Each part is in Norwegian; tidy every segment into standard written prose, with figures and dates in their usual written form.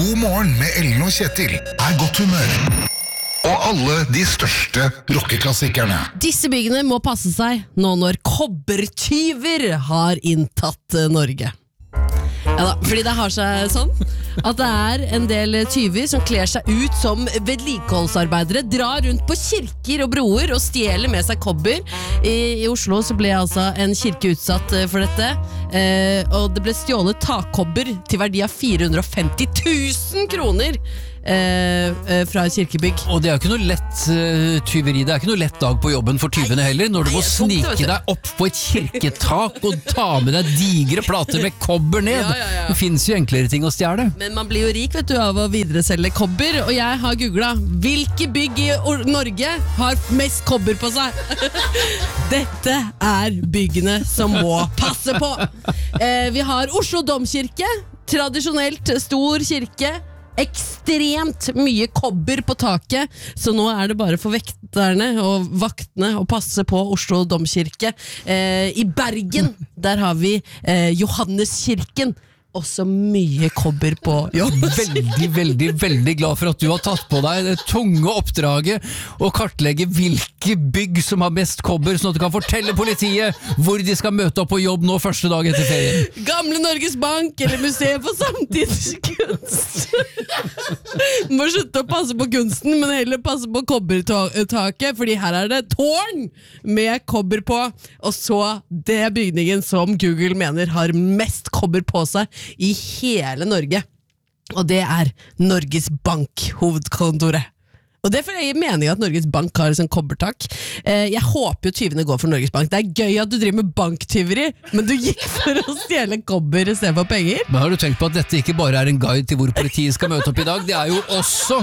God morgen med Ellen og Kjetil godt humør. Og alle de største rockeklassikerne. Disse byggene må passe seg nå når kobbertyver har inntatt Norge. Ja da, fordi det har seg sånn at det en del tyver som kler seg ut som vedlikeholdsarbeidere, drar rundt på kirker og broer og stjeler med seg kobber. I Oslo så ble altså en kirke utsatt for dette, og det ble stjålet takkobber til verdi av 450 000 kroner fra kirkebygg. Og det jo ikke noe lett tyveri, det ikke noe lett dag på jobben for tyvene heller, når du må snike deg opp på et kirketak og ta med deg digre plater med kobber ned. Det finnes jo enklere ting å stjele. Men man blir jo rik, vet du, av å videreselge kobber, og jeg har googlet hvilke bygg i Norge har mest kobber på seg. Dette byggene som må passe på. Vi har Oslo Domkirke, tradisjonelt stor kirke, ekstremt mye kobber på taket, så nå det bare for vekterne og vaktene å passe på Oslo Domkirke. I Bergen, der har vi Johanneskirken, også mye kobber på jobb. Veldig glad for at du har tatt på deg det tunge oppdraget å kartlegge hvilke bygg som har mest kobber, sånn at du kan fortelle politiet hvor de skal møte opp på jobb nå første dag etter ferien. Gamle Norges Bank eller Museet for samtidskunst. Må slutte å passe på kunsten, men heller passe på kobbertaket, fordi her det tårn med kobber på, og så det bygningen som Google mener har mest kobber på seg i hele Norge, og det Norges Bank hovedkontoret. Og det får jeg mening at Norges Bank har sånn kobbertak. Jeg håper jo tyvene går for Norges Bank. Det gøy at du driver med banktyveri, men du gikk for å stjele kobber i stedet for penger. Men har du tenkt på at dette ikke bare en guide til hvor politiet skal møte opp i dag? Det jo også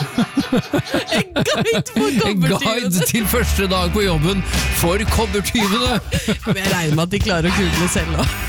en guide for kobbertyvene. En guide til første dag på jobben for kobbertyvene. Men jeg regner med at de klarer å google selv også.